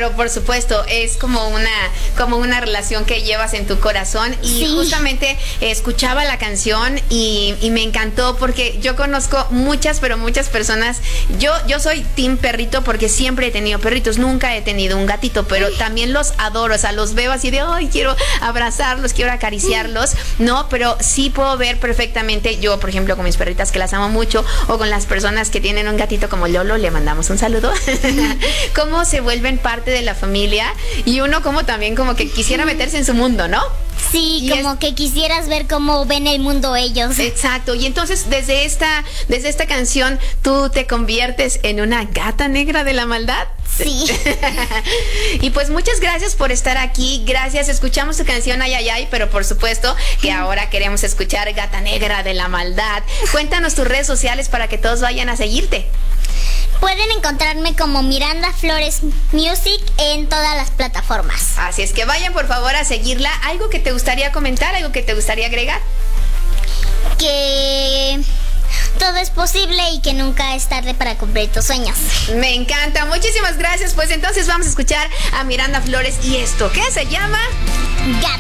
Claro, por supuesto, es como una relación que llevas en tu corazón. Y sí, justamente escuchaba la canción y me encantó porque yo conozco pero muchas personas. Yo soy team perrito porque siempre he tenido perritos, nunca he tenido un gatito, pero también los adoro, o sea, los veo así de, ay, quiero abrazarlos, quiero acariciarlos, ¿no? Pero sí puedo ver perfectamente, yo, por ejemplo, con mis perritas que las amo mucho, o con las personas que tienen un gatito como Lolo, le mandamos un saludo, cómo se vuelven parte de la familia y uno como también como que quisiera meterse en su mundo, ¿no? Sí, como que quisieras ver cómo ven el mundo ellos. Exacto, y entonces desde esta canción tú te conviertes en una gata negra de la maldad. Sí. Y pues muchas gracias por estar aquí, gracias, escuchamos tu canción Ay, ay, ay, pero por supuesto que ahora queremos escuchar Gata Negra de la Maldad. Cuéntanos tus redes sociales para que todos vayan a seguirte. Pueden encontrarme como Miranda Flores Music en todas las plataformas. Así es que vayan por favor a seguirla. ¿Algo que te gustaría comentar? ¿Algo que te gustaría agregar? Que todo es posible y que nunca es tarde para cumplir tus sueños. Me encanta, muchísimas gracias. Pues entonces vamos a escuchar a Miranda Flores y esto, ¿qué se llama? Gata